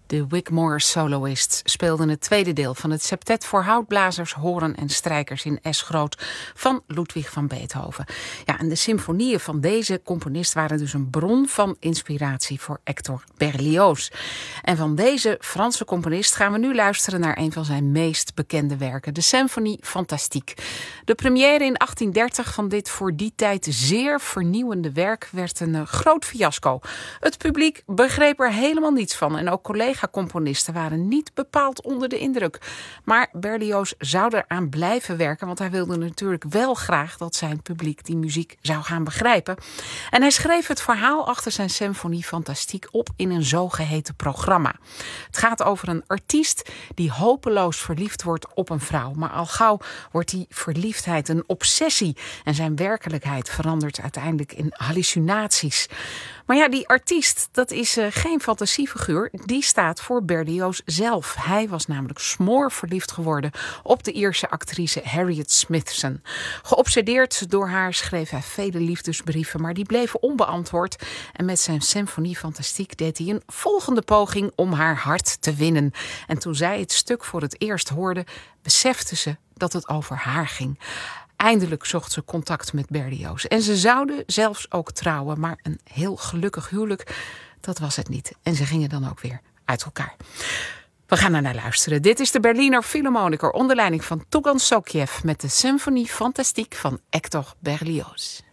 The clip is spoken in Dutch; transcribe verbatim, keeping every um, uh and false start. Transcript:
De Wigmore Soloists speelden het tweede deel van het septet voor houtblazers, horen en strijkers in S groot van Ludwig van Beethoven. Ja, en de symfonieën van deze componist waren dus een bron van inspiratie voor Hector Berlioz. En van deze Franse componist gaan we nu luisteren naar een van zijn meest bekende werken, de Symphonie Fantastique. De première in achttien dertig van dit voor die tijd zeer vernieuwende werk werd een uh, groot fiasco. Het publiek begreep er helemaal niets van en ook collega-componisten waren niet bepaald onder de indruk. Maar Berlioz zou eraan blijven werken, want hij wilde natuurlijk wel graag dat zijn publiek die muziek zou gaan begrijpen. En hij schreef het verhaal achter zijn Symphonie Fantastique op in een zogeheten programma. Het gaat over een artiest die hopeloos verliefd wordt op een vrouw, maar al gauw wordt die verliefdheid een obsessie en zijn werkelijkheid verandert uiteindelijk in hallucinaties. Maar ja, die artiest, dat is uh, geen fantasiefiguur. Die staat voor Berlioz zelf. Hij was namelijk smoorverliefd geworden op de Ierse actrice Harriet Smithson. Geobsedeerd door haar schreef hij vele liefdesbrieven, maar die bleven onbeantwoord. En met zijn Symphonie Fantastique deed hij een volgende poging om haar hart te winnen. En toen zij het stuk voor het eerst hoorde, besefte ze dat het over haar ging. Eindelijk zocht ze contact met Berlioz. En ze zouden zelfs ook trouwen, maar een heel gelukkig huwelijk, dat was het niet. En ze gingen dan ook weer uit elkaar. We gaan er naar luisteren. Dit is de Berliner Philharmoniker onder leiding van Tougan Sokiev met de Symphonie Fantastique van Hector Berlioz.